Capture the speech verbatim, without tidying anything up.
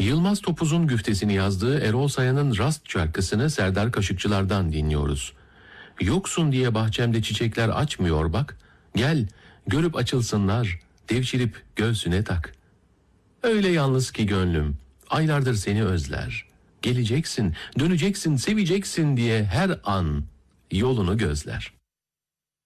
Yılmaz Topuz'un güftesini yazdığı Erol Sayan'ın Rast şarkısını Serdar Kaşıkçılar'dan dinliyoruz. Yoksun diye bahçemde çiçekler açmıyor bak, gel görüp açılsınlar, devşirip göğsüne tak. Öyle yalnız ki gönlüm, aylardır seni özler. Geleceksin, döneceksin, seveceksin diye her an yolunu gözler.